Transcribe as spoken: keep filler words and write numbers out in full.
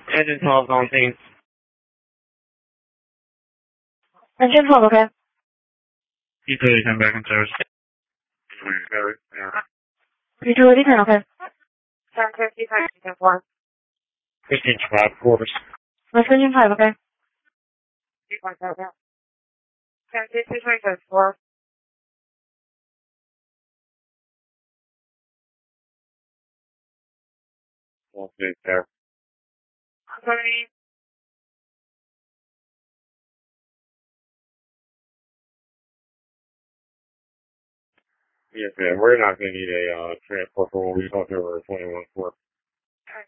Engine twelve on scene. Engine twelve, okay. Utility ten back in service. Utility ten, okay. ten fifty-five, ten four. fifteen five quarters. West Engine five, okay. ten fifty-five, four. One six there. Sorry. Yes, ma'am. We're not going to need a uh, transport for when we talk over twenty-one four.